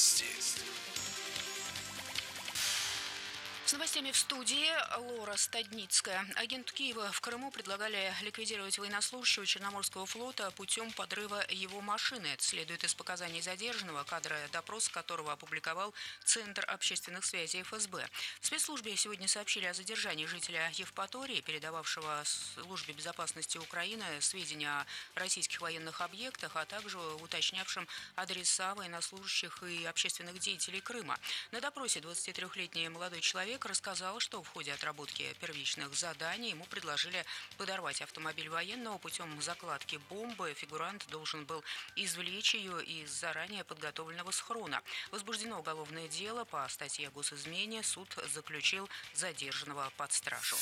Вести. С новостями в студии Лора Стадницкая. Агенту Киева в Крыму предлагали ликвидировать военнослужащего Черноморского флота путем подрыва его машины. Это следует из показаний задержанного, кадры допроса которого опубликовал Центр общественных связей ФСБ. В спецслужбе сегодня сообщили о задержании жителя Евпатории, передававшего службе безопасности Украины сведения о российских военных объектах, а также уточнявшим адреса военнослужащих и общественных деятелей Крыма. На допросе 23-летний молодой человек рассказал, что в ходе отработки первичных заданий ему предложили подорвать автомобиль военного путем закладки бомбы. Фигурант должен был извлечь ее из заранее подготовленного схрона. Возбуждено уголовное дело по статье о госизмене. Суд заключил задержанного под стражу.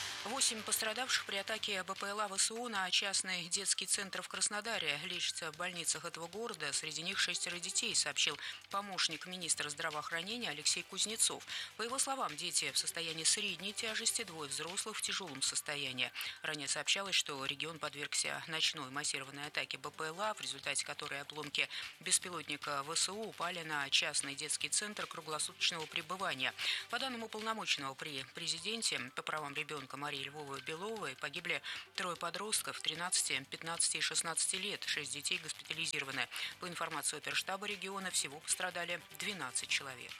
8 пострадавших при атаке БПЛА ВСУ на частный детский центр в Краснодаре лечатся в больницах этого города. Среди них 6 детей, сообщил помощник министра здравоохранения Алексей Кузнецов. По его словам, дети в состоянии средней тяжести, 2 взрослых в тяжелом состоянии. Ранее сообщалось, что регион подвергся ночной массированной атаке БПЛА, в результате которой обломки беспилотника ВСУ упали на частный детский центр круглосуточного пребывания. По данным уполномоченного при президенте по правам ребенка Марии Львовой-Беловой, погибли 3 подростков 13, 15 и 16 лет. 6 детей госпитализированы. По информации оперштаба региона, всего пострадали 12 человек.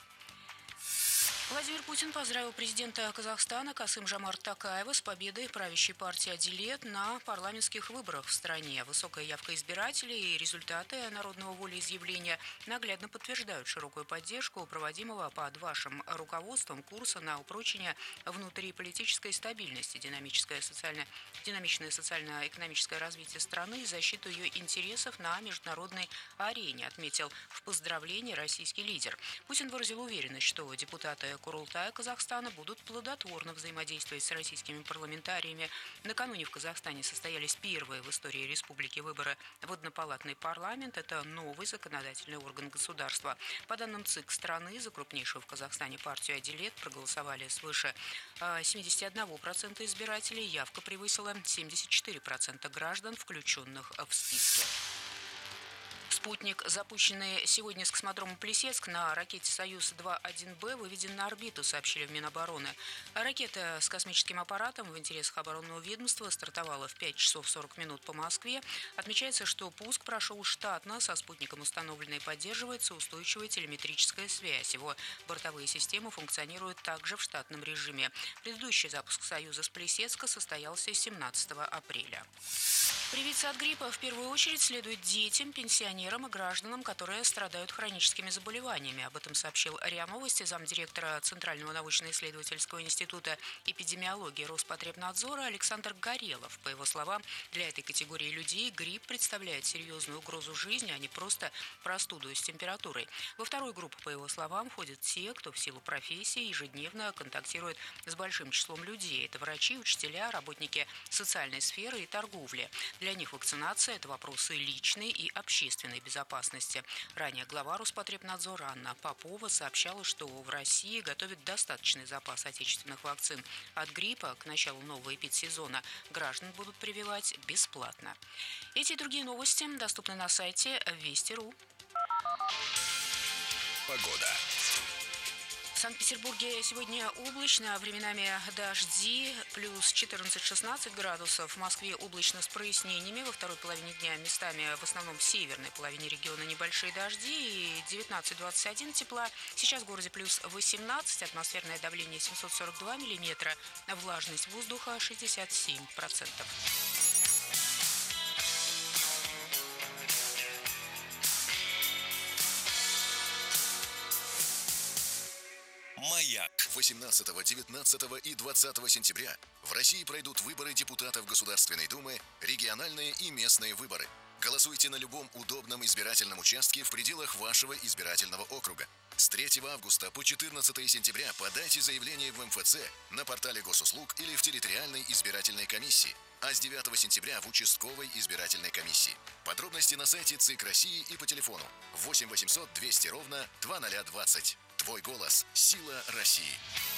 Владимир Путин поздравил президента Казахстана Касым-Жомарта Токаева с победой правящей партии «Адилет» на парламентских выборах в стране. Высокая явка избирателей и результаты народного волеизъявления наглядно подтверждают широкую поддержку проводимого под вашим руководством курса на упрочение внутриполитической стабильности, динамичное социально-экономическое развитие страны и защиту ее интересов на международной арене, отметил в поздравлении российский лидер. Путин выразил уверенность, что депутаты Курултая Казахстана будут плодотворно взаимодействовать с российскими парламентариями. Накануне в Казахстане состоялись первые в истории республики выборы в однопалатный парламент. Это новый законодательный орган государства. По данным ЦИК страны, за крупнейшую в Казахстане партию «Адилет» проголосовали свыше 71% избирателей. Явка превысила 74% граждан, включенных в списки. Спутник, запущенный сегодня с космодрома Плесецк на ракете «Союз-2-1Б», выведен на орбиту, сообщили в Минобороны. Ракета с космическим аппаратом в интересах оборонного ведомства стартовала в 5 часов 40 минут по Москве. Отмечается, что пуск прошел штатно. Со спутником установлена и поддерживается устойчивая телеметрическая связь. Его бортовые системы функционируют также в штатном режиме. Предыдущий запуск «Союза» с Плесецка состоялся 17 апреля. Привиться от гриппа в первую очередь следует детям, пенсионерам и гражданам, которые страдают хроническими заболеваниями. Об этом сообщил РИА Новости замдиректора Центрального научно-исследовательского института эпидемиологии Роспотребнадзора Александр Горелов. По его словам, для этой категории людей грипп представляет серьезную угрозу жизни, а не просто простуду с температурой. Во вторую группу, по его словам, входят те, кто в силу профессии ежедневно контактирует с большим числом людей. Это врачи, учителя, работники социальной сферы и торговли. Для них вакцинация – это вопросы личной и общественной безопасности. Ранее глава Роспотребнадзора Анна Попова сообщала, что в России готовят достаточный запас отечественных вакцин от гриппа. К началу нового эпидсезона граждан будут прививать бесплатно. Эти и другие новости доступны на сайте Вести.ру. Погода. В Санкт-Петербурге сегодня облачно, временами дожди, плюс 14-16 градусов. В Москве облачно с прояснениями. Во второй половине дня местами, в основном в северной половине региона, небольшие дожди. И 19-21 тепла. Сейчас в городе плюс 18, атмосферное давление 742 миллиметра, влажность воздуха 67%. Маяк. 18, 19 и 20 сентября в России пройдут выборы депутатов Государственной Думы, региональные и местные выборы. Голосуйте на любом удобном избирательном участке в пределах вашего избирательного округа. С 3 августа по 14 сентября подайте заявление в МФЦ, на портале госуслуг или в территориальной избирательной комиссии, а с 9 сентября в участковой избирательной комиссии. Подробности на сайте ЦИК России и по телефону 8 800 200 ровно 2020. Твой голос – сила России.